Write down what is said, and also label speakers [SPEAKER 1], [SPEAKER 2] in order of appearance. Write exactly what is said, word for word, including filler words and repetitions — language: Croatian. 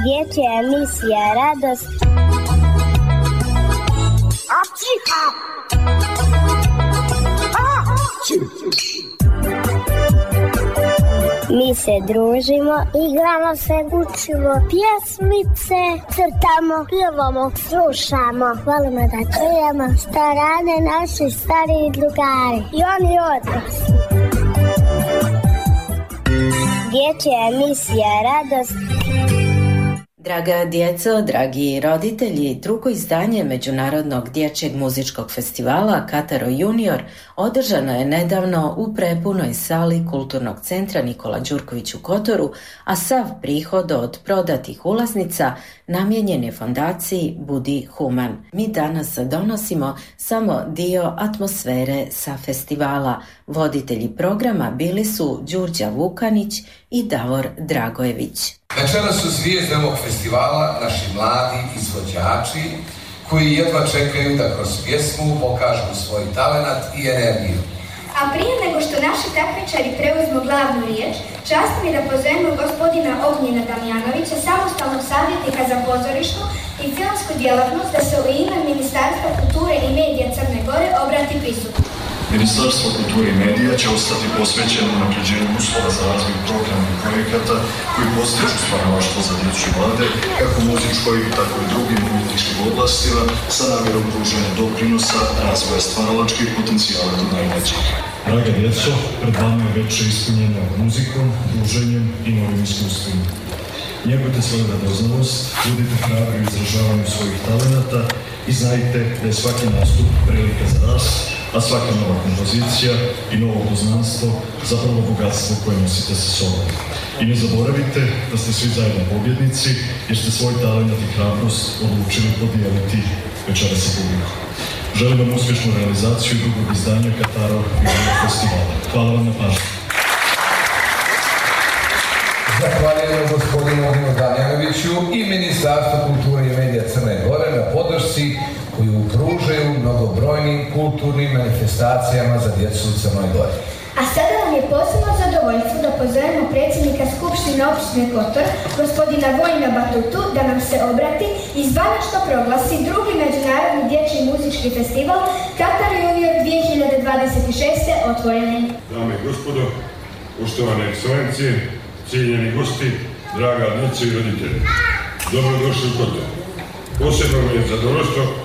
[SPEAKER 1] Dječja emisija Radost. Apčika! Mi se družimo, igramo se, učimo pjesmice, crtamo, pjevamo, slušamo, volimo da čujemo šta rade naši stariji drugari i oni odrasli. Dječja emisija Radost.
[SPEAKER 2] Draga djeco, dragi roditelji, drugo izdanje Međunarodnog dječjeg muzičkog festivala Kataro Junior održano je nedavno u prepunoj sali Kulturnog centra Nikola Đurković u Kotoru, a sav prihod od prodatih ulaznica namijenjen je fondaciji Budi Human. Mi danas donosimo samo dio atmosfere sa festivala. Voditelji programa bili su Đurđa Vukanić i Davor Dragojević.
[SPEAKER 3] Večeras su zvijezde ovog festivala naši mladi izvođači koji jedva čekaju da kroz pjesmu pokažu svoj talenat i energiju.
[SPEAKER 4] A prije nego što naši takmičari preuzmu glavnu riječ, čast mi da pozovemo gospodina Ognjena Damjanovića, samostalnog savjetnika za pozorišnu i filmsku djelatnost, da se u ime Ministarstva kulture i medija Crne Gore obrati prisutno.
[SPEAKER 5] Ministarstvo kulture i medija će ostati posvećeno unapređenju uslova za razvoj programnih projekata koji postižu stvaralaštvo za djecu i mlade, kako u muzičkoj, tako i drugim umjetničkim oblastima, sa namjerom pružanja doprinosa razvoja stvaralačkih potencijala do najmlađih.
[SPEAKER 6] Draga djeco, pred vama je večer ispunjena muzikom, druženjem i novim iskustvima. Njegujte svoju radoznalost, budite hrabri u izražavanju svojih talenata i znajte da je svaki nastup prilika za rast, a svaka nova kompozicija i novo poznanstvo zapravo bogatstvo koje nosite sa sobom. I ne zaboravite da ste svi zajedno pobjednici, jer ste svoj talent i hrabrost odlučili podijeliti večera sa publikom. Želim vam uspješnu realizaciju drugog izdanja Kataro Junior festivala. Hvala vam na pažnju.
[SPEAKER 3] Zahvaljujemo gospodinu Ognjenu Damjanoviću i Ministarstvu kulture i medija Crne Gore na podršci koju pružaju mnogobrojnim kulturnim manifestacijama za djecu u Crnoj Gori.
[SPEAKER 4] A sada nam je posebno zadovoljstvo da pozovemo predsjednika Skupštine općine Kotor, gospodina Vojina Batutu, da nam se obrati i zvanično proglasi drugi međunarodni dječji muzički festival Kataro Junior dvije hiljade dvadeset šest. otvorenim.
[SPEAKER 7] Dame i gospodo, poštovane ekscelencije, cijenjeni gosti, draga djeca i roditelji, dobrodošli u Kotor. Posebno mi je zadovoljstvo